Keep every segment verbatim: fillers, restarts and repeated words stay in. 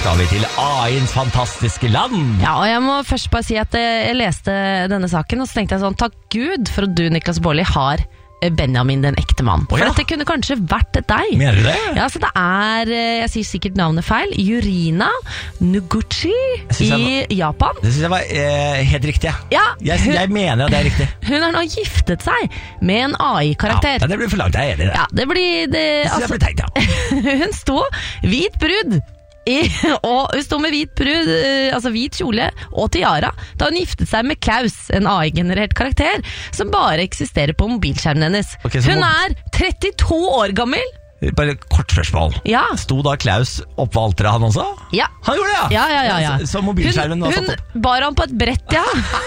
skal vi til A-ins fantastiske land. Ja, og jeg må først bare si at jeg leste denne saken, og så tenkte jeg sånn, takk Gud for at du, Niklas Baarli, har Benjamin, den ekte mann. Oh, ja. For dette kunne kanskje vært deg. Mener du det? Ja, så det er, jeg sier sikkert navnet feil, Yurina Noguchi i var, Japan. Det synes jeg var eh, helt riktig. Ja, jeg, hun, jeg mener at det er riktig. Hun har nå giftet seg med en A I-karakter. Ja, det blir for langt, jeg er enig i det. Ja, det blir... Det, altså, det blir teit, ja. Hun sto hvit brud I, og hun sto med hvit brud, altså hvit kjole og tiara da hun giftet seg med Klaus, en A I-generert karakter som bare eksisterer på mobilskjermen hennes. Okay, hun må... er trettito år gammel. Bare kort spørsmål. Ja. Sto da Klaus oppå alteret, han også? Ja. Han gjorde det, ja? Ja, ja, ja, ja. Så, så mobilskjermen hun, var satt opp? Hun bar han på et brett, ja.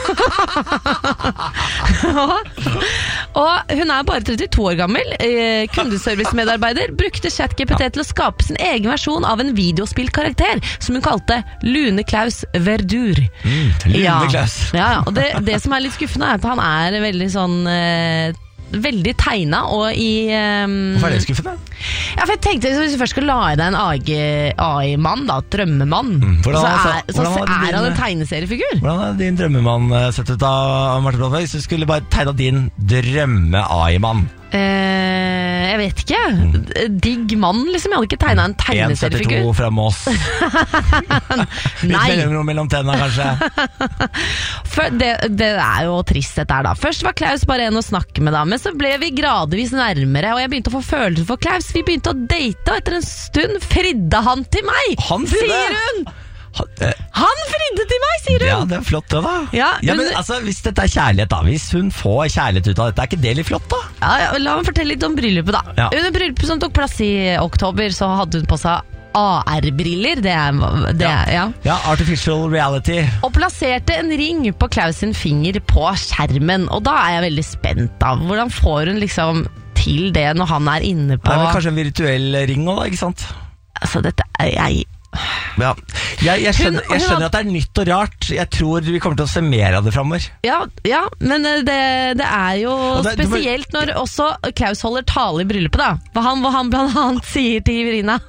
Og hun er bare trettito år gammel. Kundeservice-medarbeider brukte ChatGPT ja. til å skape sin egen versjon av en videospillkarakter som hun kalte Lune Klaus Verdur. Mm, Lune ja. Klaus. Ja, ja. Og det, det som er litt skuffende er at han er veldig sånn... Eh, veldig tegna og i um... Hvorfor er det skuffende? Ja, for jeg tenkte hvis du først skal lage deg en A I-mann da, drømmemann mm, hvordan, så er, så er din, han en tegneseriefigur. Hvordan er din drømmemann sett ut av Marte Bråtberg? Hvis du skulle bare tegne din drømme-A I-mann eh, Jeg vet ikke mm. Digg mann liksom, jeg hadde ikke tegnet en tegneseriefigur en syttito fra Moss Litt mellomrom mellom tennene kanskje For det, det er jo trist dette her da. Først var Klaus bare en å snakke med da, men så ble vi gradvis nærmere, og jeg begynte å få følelser for Klaus. Vi begynte å date, og etter en stund fridde han til meg, han sier hun. Han, eh. han fridde til meg, sier hun. Ja, det er flott det da. Ja, ja, men altså, hvis dette er kjærlighet da, hvis hun får kjærlighet ut av dette, er ikke det litt flott da? Ja, ja, la meg fortelle litt om bryllupet da. Ja. Under bryllupet som tok plass i oktober, så hadde hun på seg A R-briller, det er, det ja. Er ja. ja, artificial reality. Og plasserte en ring på Klaus sin finger på skjermen, og da er jeg veldig spent da. Hvordan får hun liksom til det når han er inne på... Ja, kanskje en virtuell ring også da, ikke sant? Altså, dette er jeg... Ja. Jeg, jeg, skjønner, jeg skjønner at det er nytt og rart. Jeg tror vi kommer til å se mer av det fremover. Ja, ja men det, det er jo det, spesielt må... når også Klaus holder tale i bryllupet da. Hvor han, hvor han blant annet sier til Irina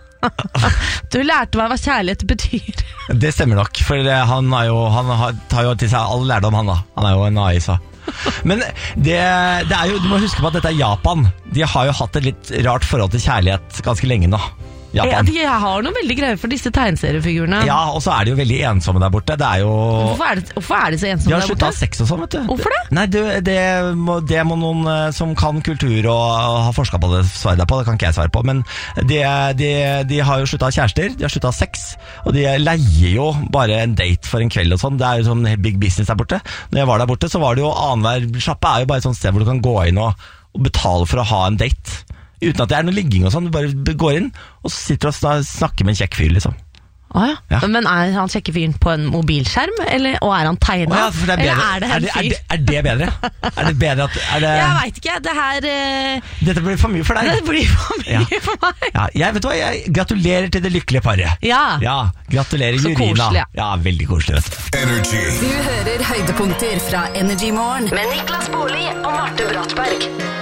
du lærte meg hva kjærlighet betyr. Det stemmer nok, for han, er jo, han har, tar jo til seg all lærdom han da. Han er jo en A I, så men det, det er jo, du må huske på at dette er Japan. De har jo hatt et litt rart forhold til kjærlighet ganske lenge nå. Ja, de har noe veldig greier for disse tegneseriefigurene. Ja, og så er de jo veldig ensomme der borte. Det er jo... Hvorfor er, det, hvorfor er de så ensomme de der borte? De har sluttet sex og sånn, vet du. Hvorfor det? Nei, det, det, må, det må noen som kan kultur og har forsket på det svare deg på. Det kan ikke jeg svare på. Men de, de, de har jo sluttet kjærester, de har sluttet sex, og de leier jo bare en date for en kveld og sånn. Det er jo sånn big business der borte. Når jeg var der borte, så var det jo annenhver sjappe er jo bare et sånt sted hvor du kan gå inn og, og betale for å ha en date. Uten at det er noe ligging og sånn. Du bare går inn og så sitter du og snakker med en kjekk fyr liksom. Åh ja. Ja. Men er han kjekke fyren på en mobilskjerm, eller, og er han tegnet? Åh ja, for det er bedre. Eller er det er det, er det, er det bedre? Er det bedre at er det... Jeg vet ikke, det her uh... Dette blir for mye for deg. Det blir for mye ja. for meg. Ja, jeg vet hva, jeg gratulerer til det lykkelige paret. Ja. Ja, gratulerer så Jurina. Koselig, ja. Ja, veldig koselig. Energy. Du hører høydepunkter fra Energy Morgen med Niklas Baarli og Marte Brattberg.